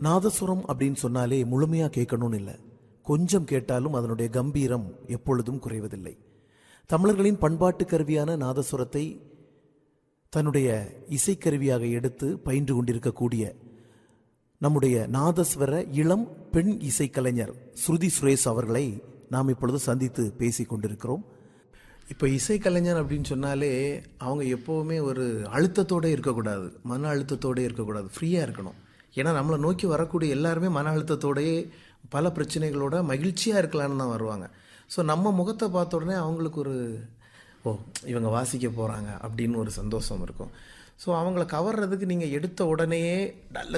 நாதசுரம் அப்படின்னு சொன்னாலே முழுமையாக கேட்கணும்னு இல்லை, கொஞ்சம் கேட்டாலும் அதனுடைய கம்பீரம் எப்பொழுதும் குறைவதில்லை. தமிழர்களின் பண்பாட்டு கருவியான நாதசுரத்தை தன்னுடைய இசைக்கருவியாக எடுத்து பயின்று கொண்டிருக்கக்கூடிய நம்முடைய நாதஸ்வர இளம் பெண் இசைக்கலைஞர் ஸ்ருதி சுரேஷ் அவர்களை நாம் இப்பொழுது சந்தித்து பேசி கொண்டிருக்கிறோம். இப்போ இசைக்கலைஞர் அப்படின்னு சொன்னாலே அவங்க எப்போவுமே ஒரு அழுத்தத்தோடு இருக்கக்கூடாது, மன அழுத்தத்தோடு இருக்கக்கூடாது, ஃப்ரீயாக இருக்கணும். ஏன்னா நம்மளை நோக்கி வரக்கூடிய எல்லாருமே மன அழுத்தத்தோடையே பல பிரச்சனைகளோட மகிழ்ச்சியாக இருக்கலான்னு தான் வருவாங்க. ஸோ நம்ம முகத்தை பார்த்த உடனே அவங்களுக்கு ஒரு இவங்க வாசிக்க போகிறாங்க அப்படின்னு ஒரு சந்தோஷம் இருக்கும். ஸோ அவங்கள கவர்றதுக்கு நீங்கள் எடுத்த உடனேயே நல்ல